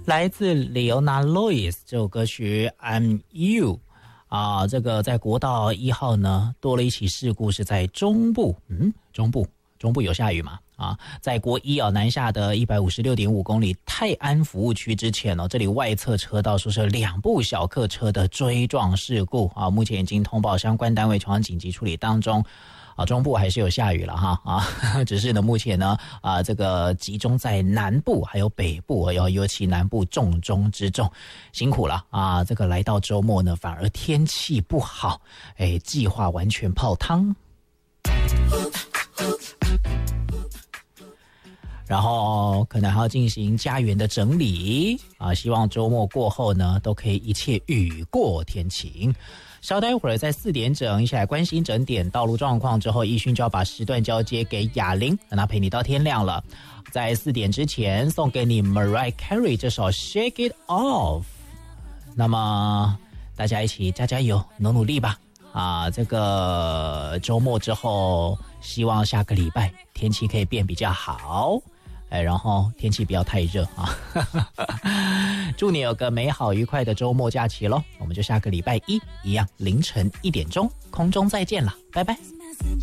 来自 Leona Lewis 这首歌曲 I'm You 啊，这个在国道1号呢多了一起事故，是在中部，中部有下雨吗？啊，在国一啊南下的156.5公里泰安服务区之前哦，这里外侧车道说是2部小客车的追撞事故啊，目前已经通报相关单位前往紧急处理当中。啊，中部还是有下雨了哈啊，只是呢，目前呢这个集中在南部还有北部，尤其南部重中之重，辛苦了啊！这个来到周末呢，反而天气不好，计划完全泡汤。然后可能还要进行家园的整理啊，希望周末过后呢，都可以一切雨过天晴。稍待会儿在4点整一起来关心整点道路状况之后，奕迅就要把时段交接给雅玲，让她陪你到天亮了。在4点之前送给你 Mariah Carey 这首 Shake It Off。那么大家一起加油努力吧啊！这个周末之后，希望下个礼拜天气可以变比较好。然后天气不要太热啊！祝你有个美好愉快的周末假期咯，我们就下个礼拜一样凌晨1点钟空中再见了，拜拜。